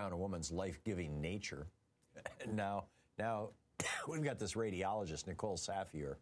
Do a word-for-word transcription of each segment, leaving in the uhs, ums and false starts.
down a woman's life-giving nature. And now, now we've got this radiologist, Nicole Safier.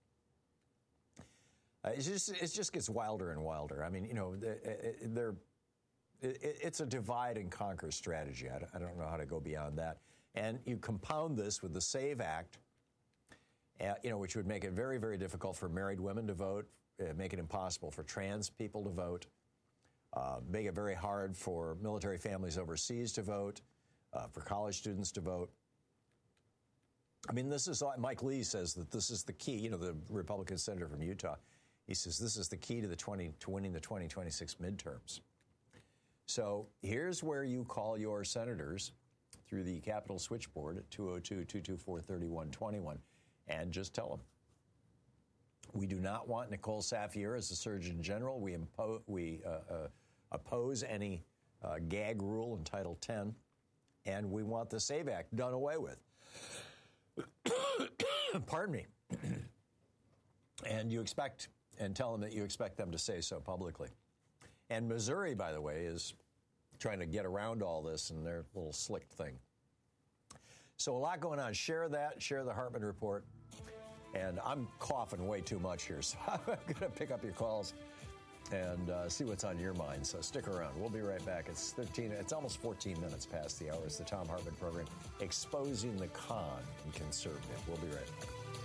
Uh, it's just, it just gets wilder and wilder. I mean, you know, they're, it's a divide and conquer strategy. I don't know how to go beyond that. And you compound this with the SAVE Act, uh, you know, which would make it very, very difficult for married women to vote, uh, make it impossible for trans people to vote, uh, make it very hard for military families overseas to vote, uh, for college students to vote. I mean, this is, Mike Lee says that this is the key, you know, the Republican senator from Utah. He says this is the key to the twenty to winning the twenty twenty-six midterms. So here's where you call your senators through the Capitol switchboard at two oh two, two two four, three one two one and just tell them, we do not want Nicole Safier as the Surgeon General. We, impo- we uh, uh, oppose any uh, gag rule in Title ten, and we want the SAVE Act done away with. Pardon me. And you expect, and tell them that you expect them to say so publicly. And Missouri, by the way, is trying to get around all this in their little slick thing. So a lot going on. Share that. Share the Hartmann Report. And I'm coughing way too much here, so I'm going to pick up your calls and uh, see what's on your mind. So stick around. We'll be right back. It's thirteen. It's almost fourteen minutes past the hour. It's the Thom Hartmann Program, exposing the con in conservative. We'll be right back.